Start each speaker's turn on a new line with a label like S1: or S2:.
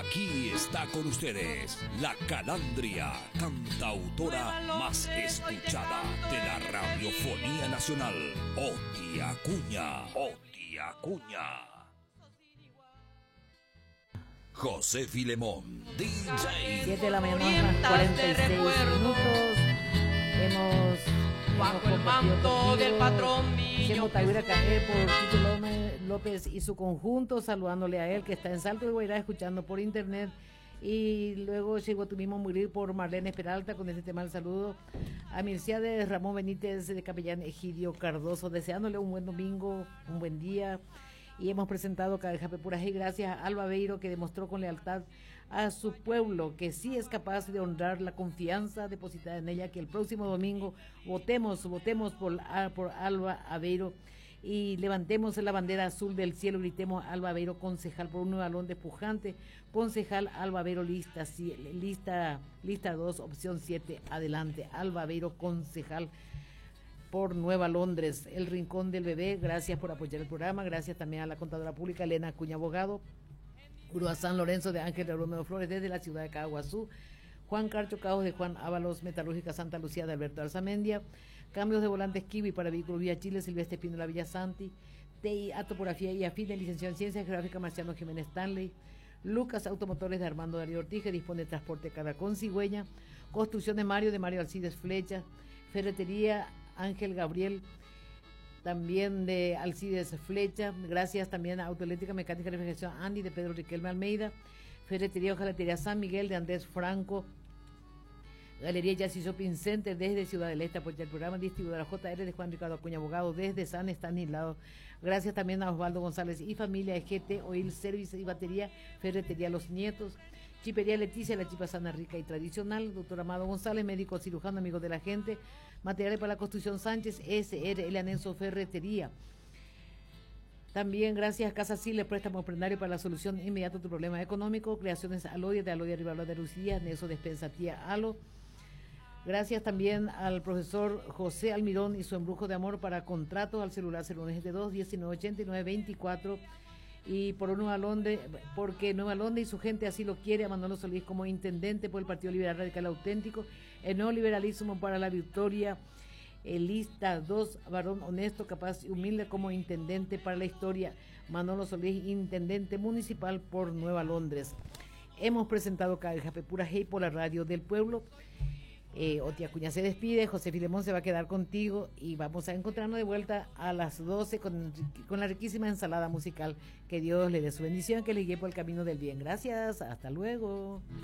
S1: Aquí está con ustedes la Calandria, cantautora más escuchada de la radiofonía nacional, Oti Acuña. Oti Acuña. José Filemón, DJ.
S2: 7 de la mañana, más 46 minutos. Hemos
S3: bajo el manto del patrón
S2: Hemos Tavira Caer por Tito López y su conjunto, saludándole a él que está en Salto de Guairá escuchando por internet. Y luego llegó tu mismo morir por Marlene Peralta con este tema. El saludo a Mirciades Ramón Benítez de Capellán Egidio Cardoso, deseándole un buen domingo, un buen día. Y hemos presentado Cadejape Puraje gracias a Alba Beiro, que demostró con lealtad a su pueblo que sí es capaz de honrar la confianza depositada en ella, que el próximo domingo votemos por Alba Aveiro y levantemos la bandera azul del cielo, gritemos Alba Aveiro concejal por un nuevo balón despujante, concejal Alba Aveiro lista 2, opción 7, adelante, Alba Aveiro concejal por Nueva Londres. El Rincón del Bebé, gracias por apoyar el programa, gracias también a la contadora pública Elena Acuña Abogado, Grúa San Lorenzo de Ángel de Romero Flores desde la ciudad de Caguazú, Juan Carcho Caos de Juan Ábalos, Metalúrgica Santa Lucía de Alberto Arzamendia, cambios de volantes Kiwi para vehículos Vía Chile, Silvestre Espínola Villa Santi, TI Topografía y Afine, licenciado en Ciencias Geográficas Marciano Jiménez Stanley, Lucas Automotores de Armando Darío Ortiz, que dispone de transporte Caracón Cigüeña, Construcción de Mario Alcides Flecha, Ferretería Ángel Gabriel, también de Alcides Flecha, gracias también a Autoeléctrica Mecánica de Refrigeración Andy de Pedro Riquelme Almeida, Ferretería Ojalatería San Miguel de Andrés Franco, Galería Jazzy Shopping Center desde Ciudad del Este, apoya el programa, distribuidora JR de Juan Ricardo Acuña Abogado desde San Estanislao, gracias también a Osvaldo González y familia, GT Oil Service y Batería, Ferretería Los Nietos, Chipería Leticia, la chipa sana, rica y tradicional, doctor Amado González, médico cirujano, amigo de la gente, materiales para la construcción Sánchez, SR, Anenso Ferretería. También gracias a Casa Sile, préstamo prendario para la solución inmediata de tu problema económico, creaciones Alodia de Alodia Rivalda de Lucía, Neso Despensa Tía Alo. Gracias también al profesor José Almirón y su embrujo de amor para contratos al celular 0172 1989 24 y por Nueva Londres, porque Nueva Londres y su gente así lo quiere, a Manolo Solís como intendente por el Partido Liberal Radical Auténtico, el neoliberalismo para la victoria, el lista 2, varón honesto, capaz y humilde como intendente para la historia, Manolo Solís, intendente municipal por Nueva Londres. Hemos presentado Cadejape Puraje por la radio del pueblo. Oti Acuña se despide, José Filemón se va a quedar contigo y vamos a encontrarnos de vuelta a las 12 con la riquísima ensalada musical. Que Dios le dé su bendición, que le guíe por el camino del bien. Gracias, hasta luego.